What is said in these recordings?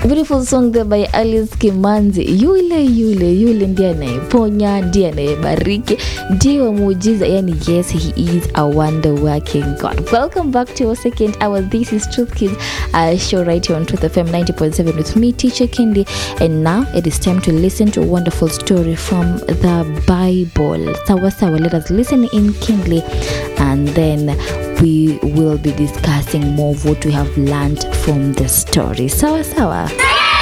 Beautiful song there by Alice Kimanzi. Yule ndiye anayeponya, ndiye anayebariki, ndiye wa muujiza. Yani yes, he is a wonder working God. Welcome back to our second hour. This is Truth Kids, a show right here on Truth FM 90.7 with me, Teacher Kendi. And now it is time to listen to a wonderful story from the Bible. Sawa, let us listen in keenly, and then we will be discussing more of what we have learned from the story. Sawa.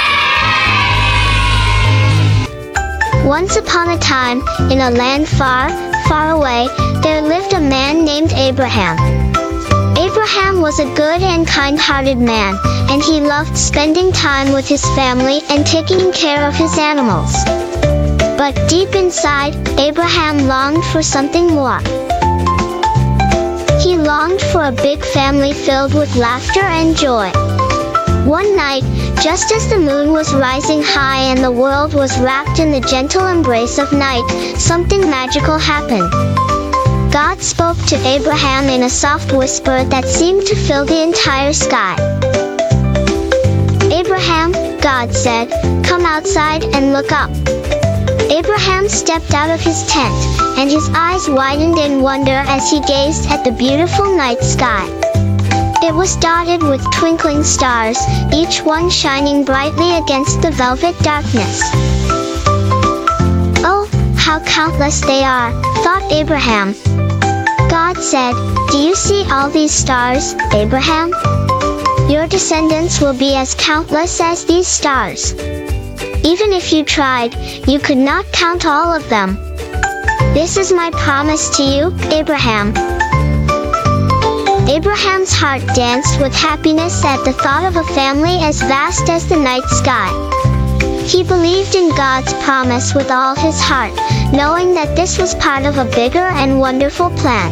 Once upon a time, in a land far, far away, there lived a man named Abraham. Abraham was a good and kind-hearted man, and he loved spending time with his family and taking care of his animals. But deep inside, Abraham longed for something more. He longed for a big family filled with laughter and joy. One night, just as the moon was rising high and the world was wrapped in the gentle embrace of night, something magical happened. God spoke to Abraham in a soft whisper that seemed to fill the entire sky. "Abraham," God said, "come outside and look up." Abraham stepped out of his tent, and his eyes widened in wonder as he gazed at the beautiful night sky. It was dotted with twinkling stars, each one shining brightly against the velvet darkness. "Oh, how countless they are," thought Abraham. God said, "Do you see all these stars, Abraham? Your descendants will be as countless as these stars. Even if you tried, you could not count all of them. This is my promise to you, Abraham." Abraham's heart danced with happiness at the thought of a family as vast as the night sky. He believed in God's promise with all his heart, knowing that this was part of a bigger and wonderful plan.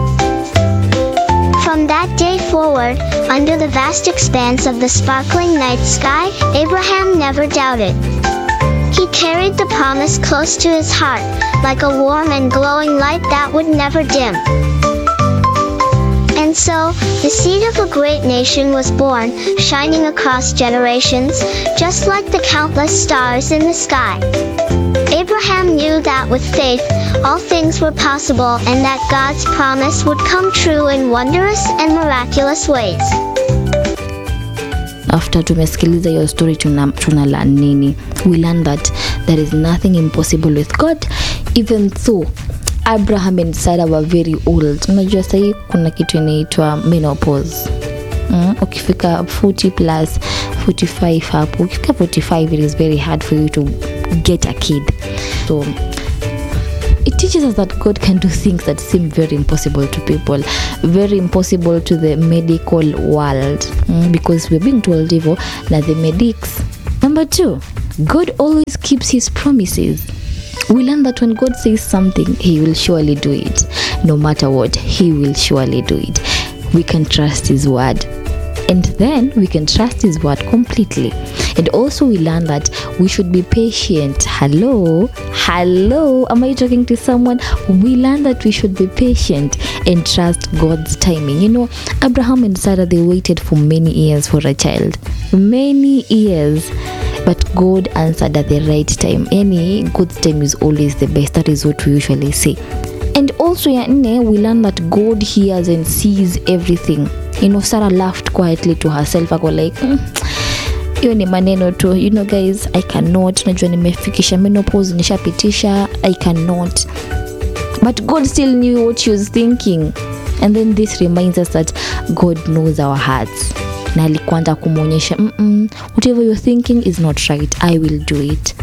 From that day forward, under the vast expanse of the sparkling night sky, Abraham never doubted. He carried the promise close to his heart, like a warm and glowing light that would never dim. And so, the seed of a great nation was born, shining across generations, just like the countless stars in the sky. Abraham knew that with faith, all things were possible and that God's promise would come true in wondrous and miraculous ways. After tumesikiliza your story, tuna learn nini? We learn that there is nothing impossible with God, even though Abraham and Sarah were very old. Unajua sahi kuna kitu inaitwa menopause. Ukifika 40 plus 45 hapo, ukifika 45 it is very hard for you to get a kid. So it teaches us that God can do things that seem very impossible to people, very impossible to the medical world, because we're being told evil na the medics. Number 2, God always keeps his promises. We learn that when God says something, he will surely do it. No matter what, he will surely do it. We can trust his word. And then we can trust his word completely. And also we learn that we should be patient. Hello, am I talking to someone? We learn that we should be patient and trust God's timing. You know, Abraham and Sarah, they waited for many years for a child. Many years. But God answered at the right time. Any God's time is always the best. That is what we usually say. And also, we learn that God hears and sees everything. You know, Sarah laughed quietly to herself. I go like, hiyo ni maneno tu. You know, guys, I cannot. Najua nimefikisha menopause, nishapitisha. I cannot. But God still knew what she was thinking. And then this reminds us that God knows our hearts. Na alikuanza kumuonyesha, whatever you're thinking is not right. I will do it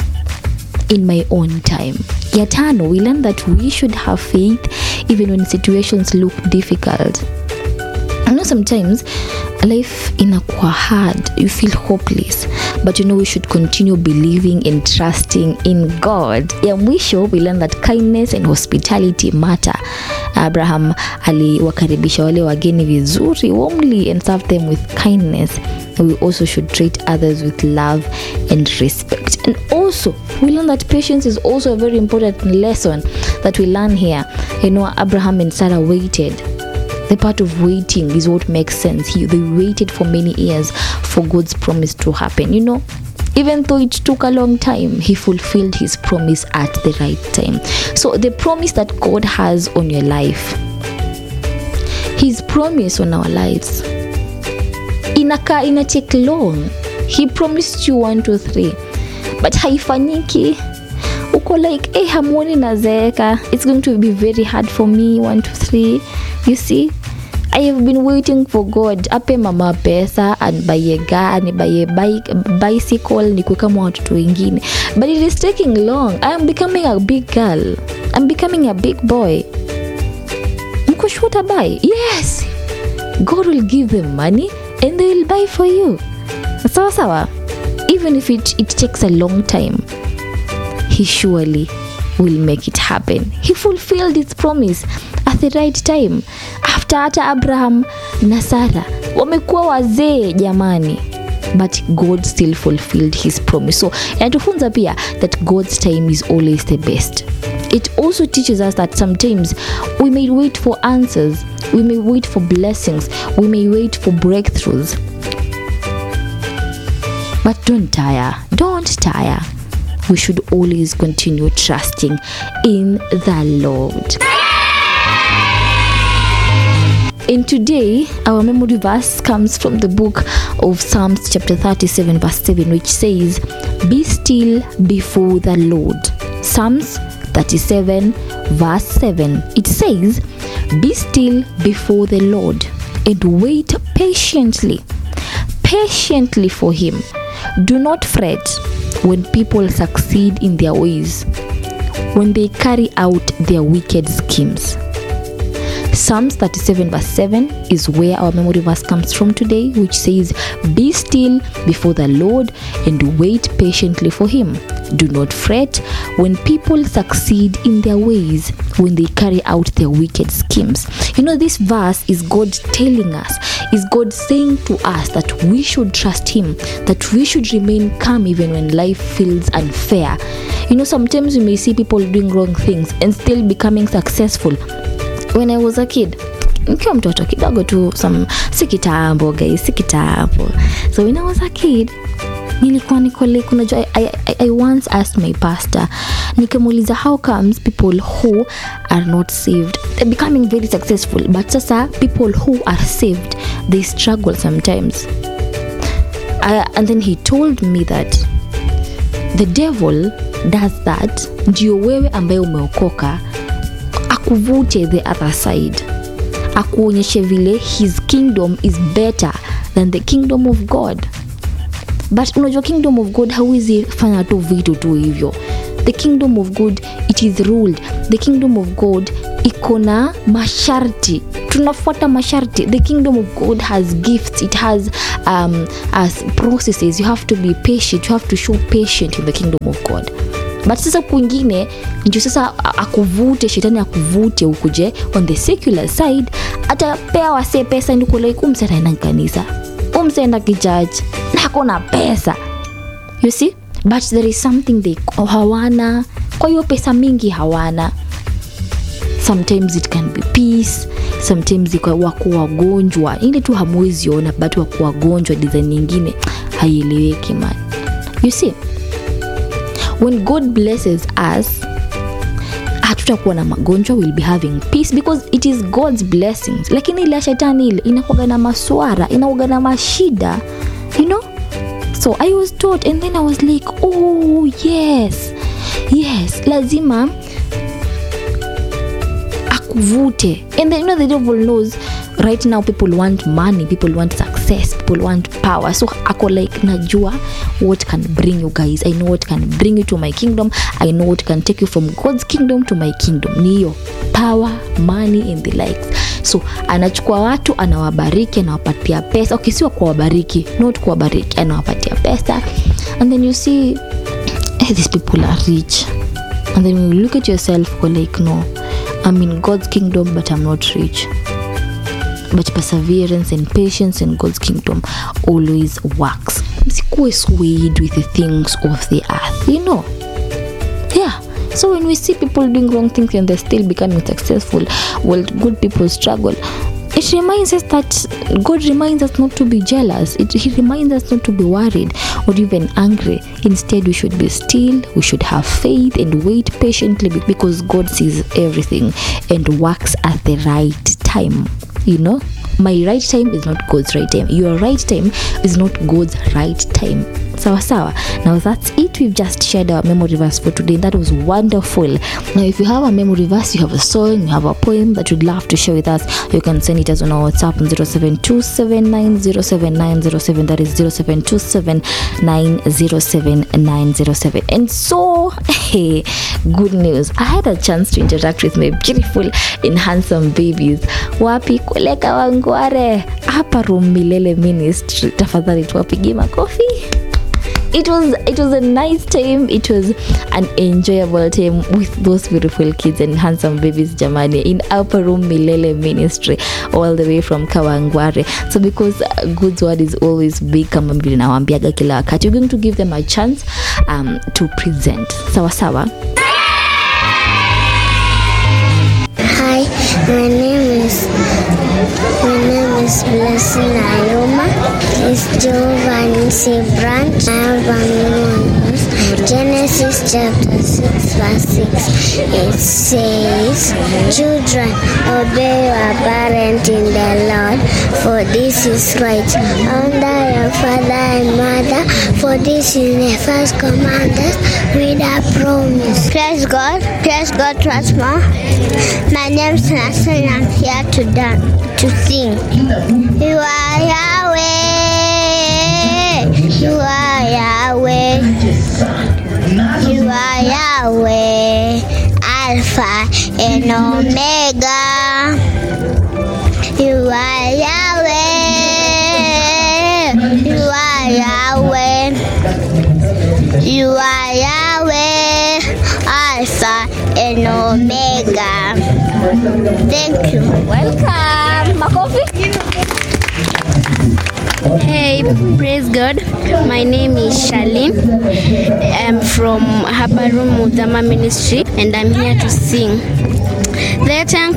in my own time. Ya 5, we learn that we should have faith even when situations look difficult. I know sometimes life inakuwa hard, you feel hopeless, but you know we should continue believing and trusting in God. Ya mwisho, we learn that kindness and hospitality matter. Abraham aliwakaribisha wale wageni vizuri, warmly, and serve them with kindness. We also should treat others with love and respect. And also, we learn that patience is also a very important lesson that we learn here. You know, Abraham and Sarah waited. The part of waiting is what makes sense. They waited for many years for God's promise to happen. Even though it took a long time, he fulfilled his promise at the right time. So the promise that God has on your life, his promise on our lives, ina take long. He promised you 1 2 3, but haifanyiki. Uko like, hamuoni nazeeka, it's going to be very hard for me. 1 2 3. You see, I have been waiting for God ape mama pesa and buy a car and buy a bicycle nikuwe kama watoto wengine, but it is taking long. I am becoming a big girl, I'm becoming a big boy. Mko sure buy? Yes, God will give them money and they will buy for you. Sawa. Even if it takes a long time, he surely will make it happen. He fulfilled his promise at the right time. After hata Abraham na Sarah wamekuwa wazee jamani, but God still fulfilled his promise. So inatufunza pia that God's time is always the best. It also teaches us that sometimes we may wait for answers, we may wait for blessings, we may wait for breakthroughs, but don't tire. We should always continue trusting in the Lord. And today, our memory verse comes from the book of Psalms chapter 37 verse 7, which says, "Be still before the Lord." Psalms 37 verse 7. It says, "Be still before the Lord and wait patiently for him. Do not fret when people succeed in their ways, when they carry out their wicked schemes." Psalms 37 verse 7 is where our memory verse comes from today, which says, "Be still before the Lord and wait patiently for him. Do not fret when people succeed in their ways, when they carry out their wicked schemes." This verse is God telling us, is God saying to us that we should trust him, that we should remain calm even when life feels unfair. Sometimes we may see people doing wrong things and still becoming successful. When I was a kid, nikiwa mtoto kidogo tu, si kitambo guys, si kitambo. So when I was a kid, nilikuwa unajua, I once asked my pastor, nikamuuliza, how comes people who are not saved, they're becoming very successful, but sasa people who are saved, they struggle sometimes. And then he told me that the devil does that ndio wewe ambaye umeokoka akuvute the other side, akuonyeshe vile his kingdom is better than the kingdom of God. But unajua kingdom of God hauwezi fanya tu vitu tu hivyo. The kingdom of God, it is ruled. The kingdom of God iko na masharti, tunafuata masharti. The kingdom of God has gifts, it has as processes. You have to be patient, you have to show patience in the kingdom of God. But sasa kwingine ndio sasa akuvute, shetani akuvute ukuje on the secular side, atapea wase pesa ndiko like umsenda kanisa, umsenda kichurch na hakuna pesa. You see? But there is something they hawana, kwa hiyo pesa mingi hawana. Sometimes it can be peace, sometimes wako wagonjwa, ile tu hamwezi ona, but wako wagonjwa design nyingine haieleweki man. You see? When God blesses us, hatutakuwa na magonjwa, we'll be having peace because it is God's blessings. Lakini ile shetani ile inakuwa na maswara, inakuwa na mashida, So I was taught, and then I was like, oh yes, lazima akuvute. And then the devil knows right now people want money, people want success, people want power. So ako like, najua what can bring you guys, I know what can bring you to my kingdom, I know what can take you from God's kingdom to my kingdom. Niyo power, money and the likes. So anachukua watu, anawabariki, anawapatia pesa. Okay, si kuwabariki, not kuwabariki, anawapatia pesa. And then you see, these people are rich. And then when you look at yourself, you're like, no, I'm in God's kingdom but I'm not rich. But perseverance and patience in God's kingdom always works. Msikuwe swayed with the things of the earth, Yeah. So when we see people doing wrong things and they're still becoming successful, while good people struggle, It reminds us that God reminds us not to be jealous. He reminds us not to be worried or even angry. Instead, we should be still, we should have faith and wait patiently, because God sees everything and works at the right time. My right time is not God's right time. Your right time is not God's right time. Sawa. Now that's it. We've just shared our memory verse for today. That was wonderful. Now if you have a memory verse, you have a song, you have a poem that you'd love to share with us, you can send it us on our WhatsApp on 0727907907. That is 0727907907. And so, hey, good news. I had a chance to interact with my beautiful and handsome babies. Wapi kule Kawangware, hapa Room Milele Ministry. Tafadhali tuwapigie makofi. It was a nice time. It was an enjoyable time with those beautiful kids and handsome babies, jamani, in Upper Room Milele Ministry, all the way from Kawangware. So because God's word is always big, kama vile nawaambiaga kila wakati, you're going to give them a chance to present. Sawa. Hi, my name is Blessing Ayoma. It's Giovanni C. Branch. I have a memory. Genesis chapter 6 verse 6. It says, "Children, obey your parents in the Lord, for this is right. Honor your father and mother, for this is the first commandment with a promise." Praise God, trust more. My name is Nasser and I'm here to sing. You are Yahweh, you are Yahweh, you are Yahweh, Alpha and Omega. You are Yahweh, you are Yahweh, you are Yahweh, Alpha and Omega. Thank you. Welcome. Makofi. Hey, praise God. My name is Shalim. I'm from Habarum Mudama Ministry and I'm here to sing. Let